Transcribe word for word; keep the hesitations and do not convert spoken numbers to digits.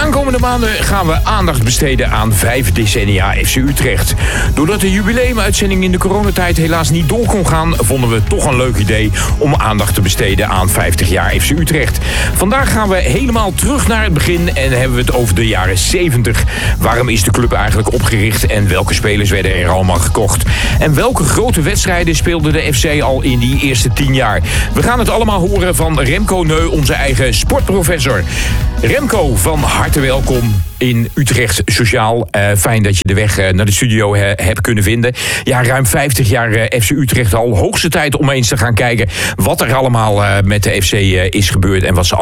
aankomende maanden gaan we aandacht besteden aan vijf decennia F C Utrecht. Doordat de jubileumuitzending in de coronatijd helaas niet door kon gaan, vonden we het toch een leuk idee om aandacht te besteden aan vijftig jaar F C Utrecht. Vandaag gaan we helemaal terug naar het begin en hebben we het over de jaren zeventig. Waarom is de club eigenlijk opgericht en welke spelers werden er allemaal gekocht? En welke grote wedstrijden speelde de F C al in die eerste tien jaar? We gaan het allemaal horen van Remco Neu, onze eigen sportprofessor. Remco, van harte welkom in Utrecht Sociaal. Uh, fijn dat je de weg uh, naar de studio he, hebt kunnen vinden. Ja, ruim vijftig jaar uh, F C Utrecht al. Hoogste tijd om eens te gaan kijken wat er allemaal uh, met de F C uh, is gebeurd en wat ze